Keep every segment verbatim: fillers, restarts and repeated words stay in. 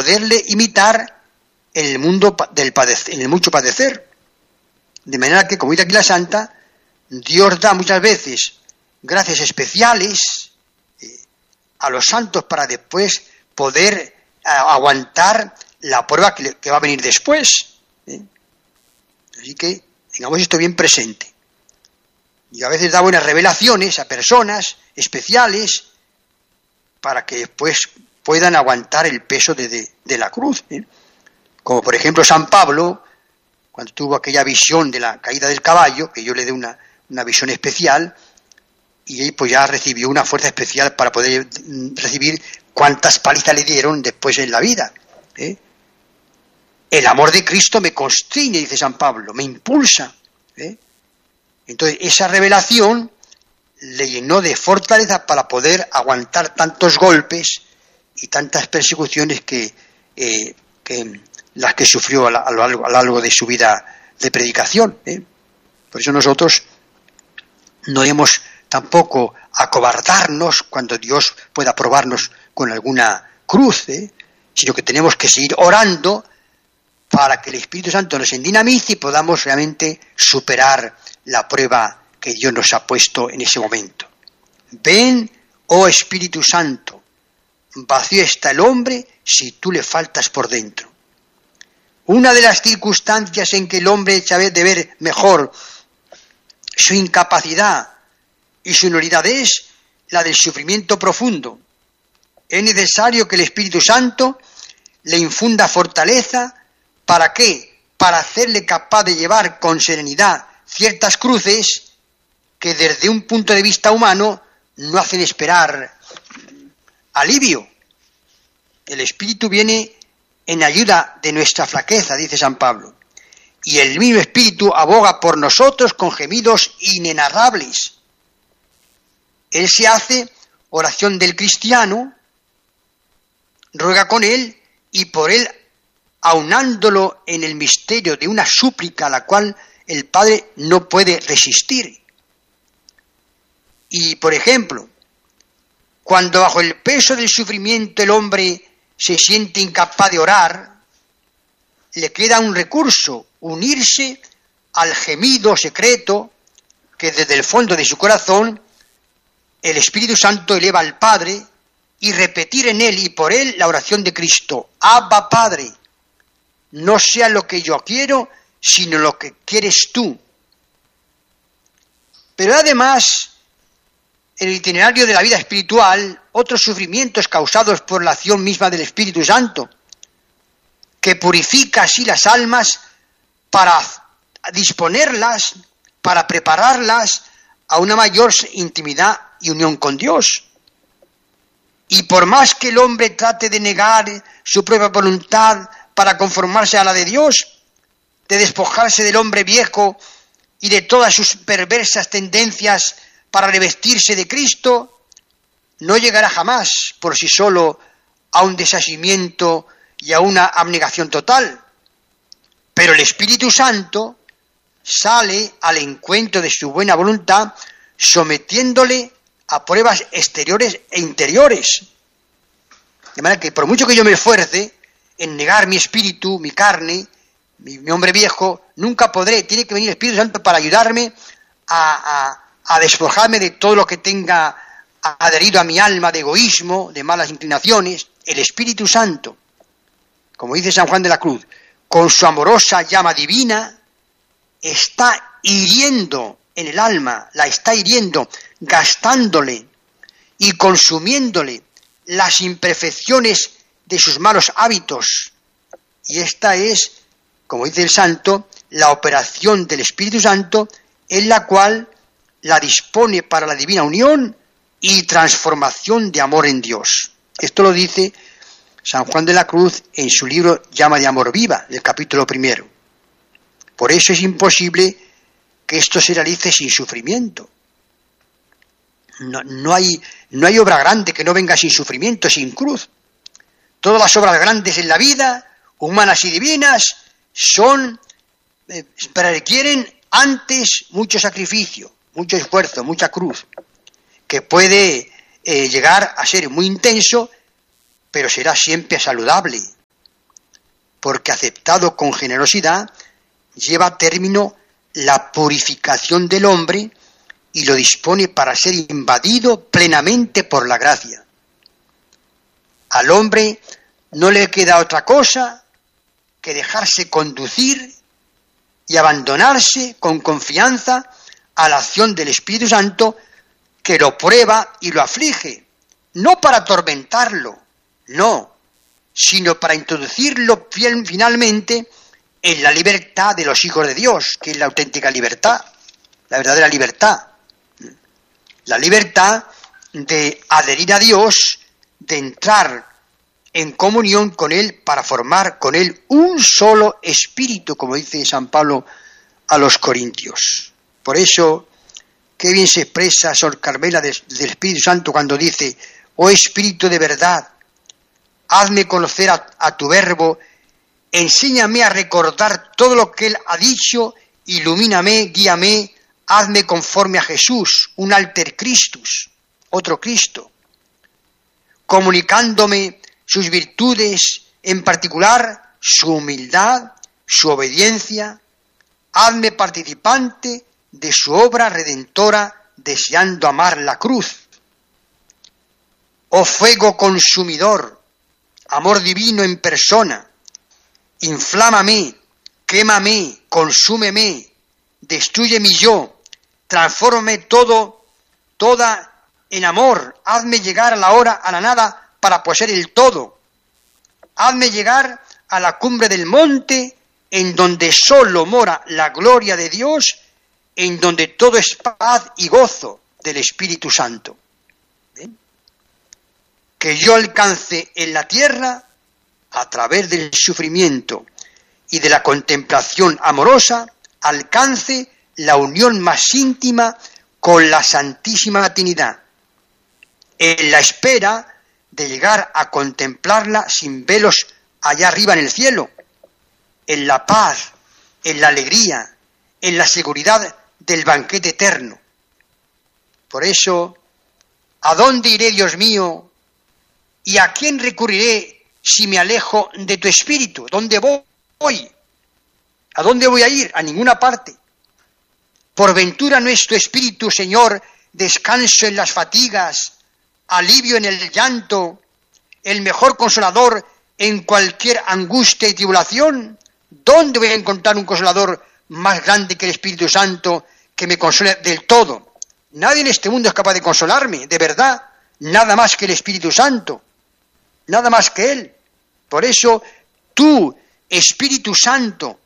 poderle imitar en el mundo del padecer, en el mucho padecer. De manera que, como dice aquí la Santa, Dios da muchas veces gracias especiales eh, a los santos para después poder eh, aguantar la prueba que, le, que va a venir después. ¿eh? Así que tengamos esto bien presente. Y a veces da buenas revelaciones a personas especiales para que después puedan aguantar el peso de, de, de la cruz. ¿eh? Como por ejemplo San Pablo, cuando tuvo aquella visión de la caída del caballo, que yo le dé una, una visión especial, y él pues ya recibió una fuerza especial para poder recibir cuántas palizas le dieron después en la vida. ¿eh? El amor de Cristo me constriñe, dice San Pablo, me impulsa. ¿eh? Entonces esa revelación le llenó de fortaleza para poder aguantar tantos golpes y tantas persecuciones que, eh, que las que sufrió a, la, a, lo largo, a lo largo de su vida de predicación. ¿eh? Por eso nosotros no debemos tampoco acobardarnos cuando Dios pueda probarnos con alguna cruz, ¿eh? sino que tenemos que seguir orando para que el Espíritu Santo nos endinamice y podamos realmente superar la prueba que Dios nos ha puesto en ese momento. Ven, oh Espíritu Santo, vacío está el hombre si tú le faltas por dentro. Una de las circunstancias en que el hombre echa de ver mejor su incapacidad y su nulidad es la del sufrimiento profundo. Es necesario que el Espíritu Santo le infunda fortaleza. ¿Para qué? Para hacerle capaz de llevar con serenidad ciertas cruces que desde un punto de vista humano no hacen esperar alivio. El Espíritu viene en ayuda de nuestra flaqueza, dice San Pablo, y el mismo Espíritu aboga por nosotros con gemidos inenarrables. Él se hace oración del cristiano, ruega con él y por él, aunándolo en el misterio de una súplica a la cual el Padre no puede resistir. Y, por ejemplo, cuando bajo el peso del sufrimiento el hombre se siente incapaz de orar, le queda un recurso, unirse al gemido secreto que desde el fondo de su corazón el Espíritu Santo eleva al Padre y repetir en él y por él la oración de Cristo. Abba, Padre, no sea lo que yo quiero, sino lo que quieres tú. Pero además, en el itinerario de la vida espiritual, otros sufrimientos causados por la acción misma del Espíritu Santo, que purifica así las almas para disponerlas, para prepararlas a una mayor intimidad y unión con Dios. Y por más que el hombre trate de negar su propia voluntad para conformarse a la de Dios, de despojarse del hombre viejo y de todas sus perversas tendencias para revestirse de Cristo, no llegará jamás por sí solo a un desasimiento y a una abnegación total. Pero el Espíritu Santo sale al encuentro de su buena voluntad, sometiéndole a pruebas exteriores e interiores. De manera que por mucho que yo me esfuerce en negar mi espíritu, mi carne, mi, mi hombre viejo, nunca podré. Tiene que venir el Espíritu Santo para ayudarme a, a, a despojarme de todo lo que tenga adherido a mi alma de egoísmo, de malas inclinaciones. El Espíritu Santo, como dice San Juan de la Cruz, con su amorosa llama divina, está hiriendo en el alma, la está hiriendo, gastándole y consumiéndole las imperfecciones de sus malos hábitos. Y esta es, como dice el santo, la operación del Espíritu Santo, en la cual la dispone para la divina unión y transformación de amor en Dios. Esto lo dice San Juan de la Cruz en su libro Llama de Amor Viva, del capítulo primero. Por eso es imposible que esto se realice sin sufrimiento. No, no hay, no hay obra grande que no venga sin sufrimiento, sin cruz. Todas las obras grandes en la vida, humanas y divinas, son, eh, requieren antes mucho sacrificio, mucho esfuerzo, mucha cruz, que puede eh, llegar a ser muy intenso, pero será siempre saludable, porque aceptado con generosidad, lleva a término la purificación del hombre y lo dispone para ser invadido plenamente por la gracia. Al hombre no le queda otra cosa que dejarse conducir y abandonarse con confianza a la acción del Espíritu Santo, que lo prueba y lo aflige, no para atormentarlo, no, sino para introducirlo finalmente en la libertad de los hijos de Dios, que es la auténtica libertad, la verdadera libertad. La libertad de adherir a Dios, de entrar en comunión con Él para formar con Él un solo espíritu, como dice San Pablo a los Corintios. Por eso, qué bien se expresa Sor Carmela del Espíritu Santo cuando dice: oh Espíritu de verdad, hazme conocer a, a tu verbo, enséñame a recordar todo lo que Él ha dicho, ilumíname, guíame, hazme conforme a Jesús, un alter Christus, otro Cristo, comunicándome sus virtudes, en particular su humildad, su obediencia, hazme participante de su obra redentora, deseando amar la cruz. Oh fuego consumidor, amor divino en persona, inflámame, quémame, consúmeme, destruye mi yo, transfórmame todo, toda en amor, hazme llegar a la hora, a la nada, para poseer el todo. Hazme llegar a la cumbre del monte, en donde solo mora la gloria de Dios, en donde todo es paz y gozo del Espíritu Santo. ¿Ven? Que yo alcance en la tierra, a través del sufrimiento y de la contemplación amorosa, alcance la unión más íntima con la Santísima Trinidad, en la espera de llegar a contemplarla sin velos allá arriba en el cielo, en la paz, en la alegría, en la seguridad del banquete eterno. Por eso, ¿a dónde iré, Dios mío? ¿Y a quién recurriré si me alejo de tu espíritu? ¿Dónde voy? ¿A dónde voy a ir? A ninguna parte. Por ventura no es tu espíritu, Señor, descanso en las fatigas, alivio en el llanto, el mejor consolador en cualquier angustia y tribulación. ¿Dónde voy a encontrar un consolador más grande que el Espíritu Santo, que me console del todo? Nadie en este mundo es capaz de consolarme, de verdad, nada más que el Espíritu Santo, nada más que Él. Por eso, tú, Espíritu Santo,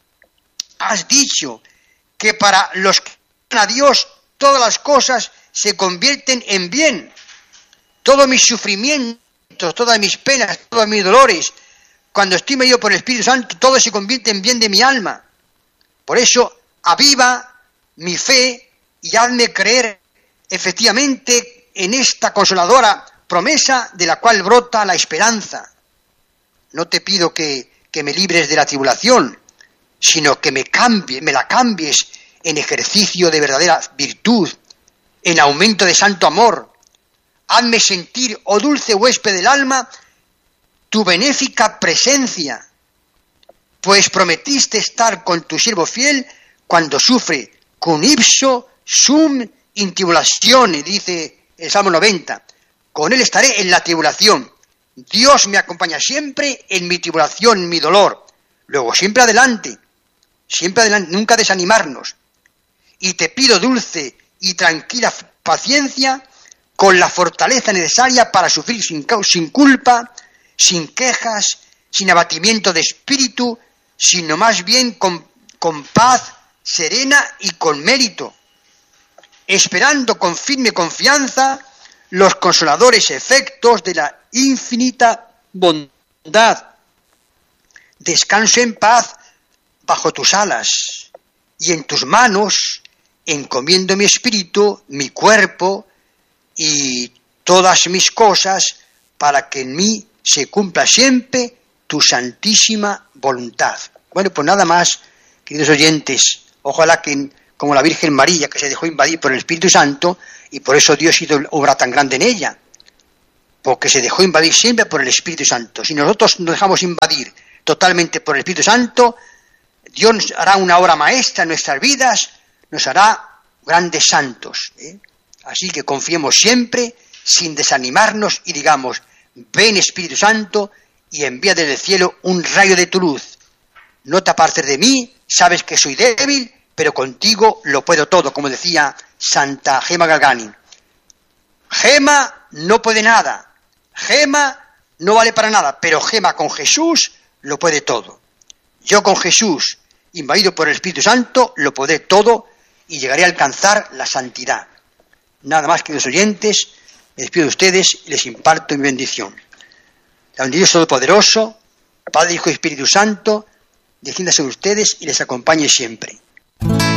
has dicho que para los que aman a Dios todas las cosas se convierten en bien. Todos mis sufrimientos, todas mis penas, todos mis dolores, cuando estoy medido por el Espíritu Santo, todo se convierte en bien de mi alma. Por eso, aviva mi fe y hazme creer efectivamente en esta consoladora promesa de la cual brota la esperanza. No te pido que, que me libres de la tribulación, sino que me cambie, me la cambies en ejercicio de verdadera virtud, en aumento de santo amor. Hazme sentir, oh dulce huésped del alma, tu benéfica presencia, pues prometiste estar con tu siervo fiel cuando sufre con ipso sum in tribulatione, dice el Salmo noventa. Con él estaré en la tribulación. Dios me acompaña siempre en mi tribulación, en mi dolor. Luego, siempre adelante, siempre adelante, nunca desanimarnos. Y te pido dulce y tranquila paciencia, con la fortaleza necesaria para sufrir sin, sin culpa, sin quejas, sin abatimiento de espíritu, sino más bien con, con paz serena y con mérito, esperando con firme confianza los consoladores efectos de la infinita bondad. Descanso en paz bajo tus alas, y en tus manos encomiendo mi espíritu, mi cuerpo y todas mis cosas, para que en mí se cumpla siempre tu santísima voluntad. Bueno, pues nada más, queridos oyentes, ojalá que, como la Virgen María, que se dejó invadir por el Espíritu Santo, y por eso Dios hizo obra tan grande en ella, porque se dejó invadir siempre por el Espíritu Santo. Si nosotros nos dejamos invadir totalmente por el Espíritu Santo, Dios nos hará una obra maestra en nuestras vidas, nos hará grandes santos. ¿eh? Así que confiemos siempre, sin desanimarnos, y digamos, ven Espíritu Santo y envía desde el cielo un rayo de tu luz. No te apartes de mí, sabes que soy débil, pero contigo lo puedo todo, como decía Santa Gema Galgani. Gema no puede nada, Gema no vale para nada, pero Gema con Jesús lo puede todo. Yo con Jesús, invadido por el Espíritu Santo, lo podré todo y llegaré a alcanzar la santidad. Nada más, queridos oyentes, me despido de ustedes y les imparto mi bendición. La bendición Dios Todopoderoso, Padre, Hijo y Espíritu Santo, descienda sobre ustedes y les acompañe siempre.